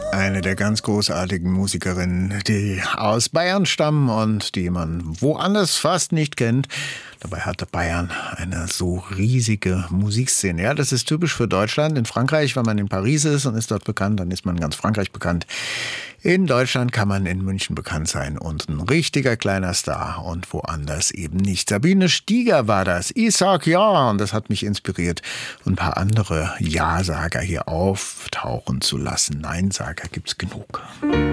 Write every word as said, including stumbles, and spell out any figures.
Eine der ganz großartigen Musikerinnen, die aus Bayern stammen und die man woanders fast nicht kennt. Dabei hatte Bayern eine so riesige Musikszene. Ja, das ist typisch für Deutschland. In Frankreich, wenn man in Paris ist und ist dort bekannt, dann ist man in ganz Frankreich bekannt. In Deutschland kann man in München bekannt sein und ein richtiger kleiner Star und woanders eben nicht. Sabine Stieger war das. Ich sag ja, und das hat mich inspiriert, ein paar andere Ja-Sager hier auftauchen zu lassen. Nein-Sager gibt's genug.